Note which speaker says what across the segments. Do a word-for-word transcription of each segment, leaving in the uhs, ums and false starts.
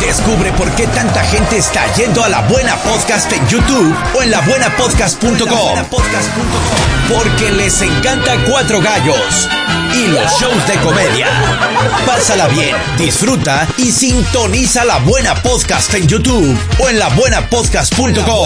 Speaker 1: Descubre por qué tanta gente está yendo a La Buena Podcast en YouTube o en la buena podcast punto com. Porque les encanta Cuatro Gallos y los shows de comedia. Pásala bien, disfruta y sintoniza La Buena Podcast en YouTube o en la buena podcast punto com.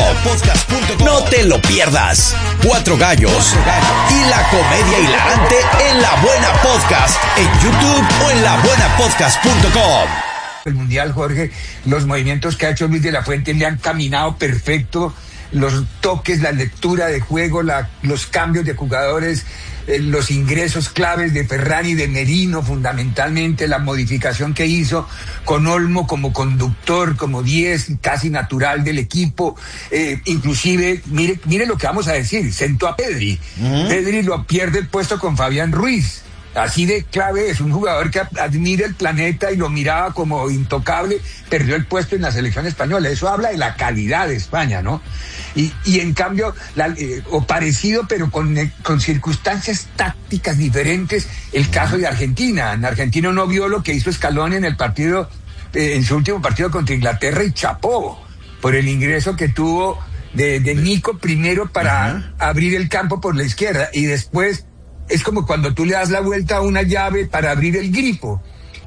Speaker 1: No te lo pierdas. Cuatro Gallos y la comedia hilarante en La Buena Podcast en YouTube o en la buena podcast punto com.
Speaker 2: El Mundial, Jorge, los movimientos que ha hecho Luis de la Fuente le han caminado perfecto, los toques, la lectura de juego, la, los cambios de jugadores, eh, los ingresos claves de Ferran y de Merino, fundamentalmente la modificación que hizo con Olmo como conductor, como diez, casi natural del equipo, eh, inclusive, mire, mire lo que vamos a decir, sentó a Pedri, uh-huh. Pedri lo pierde el puesto con Fabián Ruiz. Así de clave es, un jugador que admira el planeta y lo miraba como intocable, perdió el puesto en la selección española. Eso habla de la calidad de España, ¿no? Y, y en cambio, la, eh, o parecido, pero con, eh, con circunstancias tácticas diferentes, el caso de Argentina. En Argentina no vio lo que hizo Scaloni en el partido, eh, en su último partido contra Inglaterra y chapó por el ingreso que tuvo de, de Nico primero para uh-huh. abrir el campo por la izquierda y después. Es como cuando tú le das la vuelta a una llave para abrir el grifo,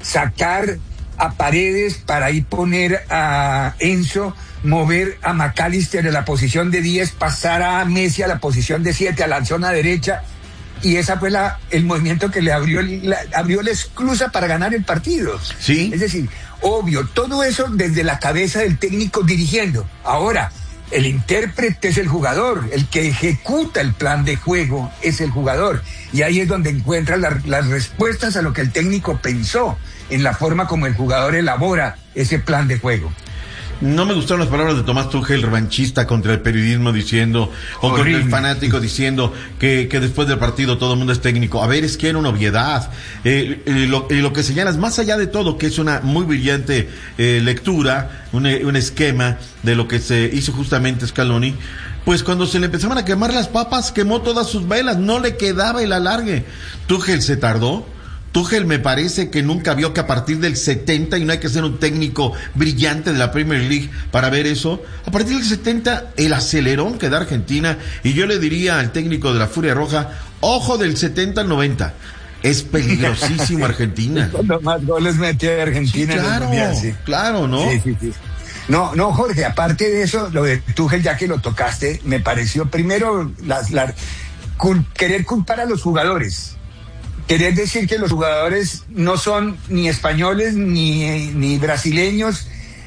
Speaker 2: sacar a Paredes para ahí poner a Enzo, mover a McAllister de la posición de diez, pasar a Messi a la posición de siete, a la zona derecha, y esa fue la, el movimiento que le abrió la, abrió la esclusa para ganar el partido.
Speaker 3: Sí.
Speaker 2: Es decir, obvio, todo eso desde la cabeza del técnico dirigiendo. Ahora, el intérprete es el jugador, el que ejecuta el plan de juego es el jugador. Y ahí es donde encuentra la, las respuestas a lo que el técnico pensó, en la forma como el jugador elabora ese plan de juego.
Speaker 3: No me gustaron las palabras de Tomás Tuchel, revanchista contra el periodismo, diciendo, o contra el fanático, diciendo que, que después del partido todo el mundo es técnico. A ver, es que era una obviedad. Eh, eh, lo, eh, lo que señalas, más allá de todo, que es una muy brillante eh, lectura, un, un esquema de lo que se hizo justamente Scaloni, pues cuando se le empezaban a quemar las papas, quemó todas sus velas, no le quedaba el alargue. Tuchel se tardó. Tuchel me parece que nunca vio que a partir del setenta, y no hay que ser un técnico brillante de la Premier League para ver eso, a partir del setenta el acelerón que da Argentina, y yo le diría al técnico de la Furia Roja, ojo del setenta al noventa, es peligrosísimo Argentina.
Speaker 2: Cuando más goles metió Argentina.
Speaker 3: Sí, claro,
Speaker 2: mundial, sí.
Speaker 3: claro, ¿no?
Speaker 2: Sí, sí, sí. No, no, Jorge, aparte de eso, lo de Tuchel, ya que lo tocaste, me pareció primero las, las, cul- querer culpar a los jugadores. Querer decir que los jugadores no son ni españoles ni, ni brasileños,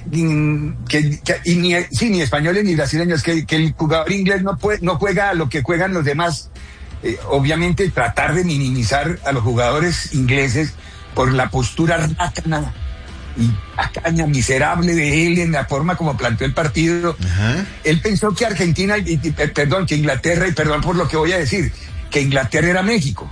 Speaker 2: ni, que, que, y ni, sí, ni españoles ni brasileños, que, que el jugador inglés no, puede, no juega a lo que juegan los demás. Eh, obviamente tratar de minimizar a los jugadores ingleses por la postura rácana y tacaña, miserable de él en la forma como planteó el partido. Uh-huh. Él pensó que Argentina, y, y, perdón, que Inglaterra, y perdón por lo que voy a decir, que Inglaterra era México.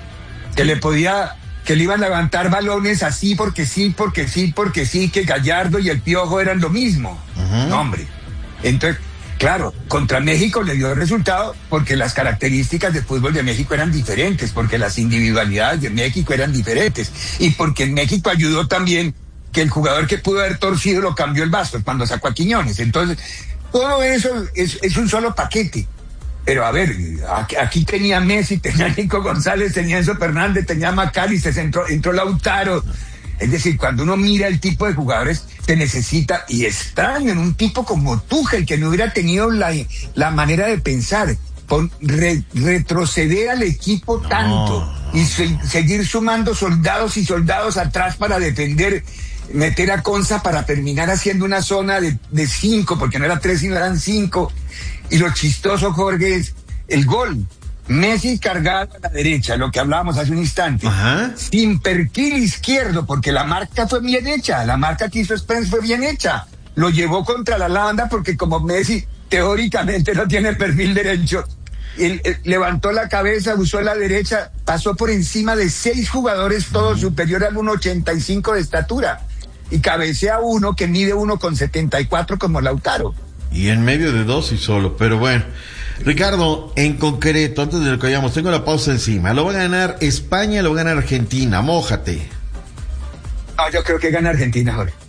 Speaker 2: Que le podía, que le iban a levantar balones así porque sí, porque sí, porque sí, que Gallardo y el Piojo eran lo mismo. Uh-huh. No, hombre. Entonces, claro, contra México le dio el resultado porque las características del fútbol de México eran diferentes, porque las individualidades de México eran diferentes, y porque en México ayudó también que el jugador que pudo haber torcido lo cambió el vaso cuando sacó a Quiñones. Entonces, todo eso es, es un solo paquete. Pero a ver, aquí tenía Messi, tenía Nico González, tenía Enzo Fernández, tenía McAllister, entró, entró Lautaro. Es decir, cuando uno mira el tipo de jugadores, te necesita, y extraño en un tipo como Tuchel, que no hubiera tenido la, la manera de pensar, por re, retroceder al equipo no. tanto, y se, seguir sumando soldados y soldados atrás para defender, meter a Conza para terminar haciendo una zona de, de cinco, porque no era tres, sino eran cinco. Y lo chistoso, Jorge, es el gol. Messi cargado a la derecha, lo que hablábamos hace un instante. Ajá. Sin perfil izquierdo, porque la marca fue bien hecha. La marca que hizo Spence fue bien hecha. Lo llevó contra la banda porque como Messi teóricamente no tiene perfil derecho, él, él levantó la cabeza, usó la derecha, pasó por encima de seis jugadores, todos uh-huh. superior al uno ochenta y cinco de estatura. Y cabecea uno que mide uno setenta y cuatro como Lautaro.
Speaker 3: Y en medio de dos y solo, pero bueno. Ricardo, en concreto, antes de lo que vayamos, tengo la pausa encima. ¿Lo va a ganar España, lo va a ganar Argentina? Mójate.
Speaker 2: No, yo creo que gana Argentina, Jorge.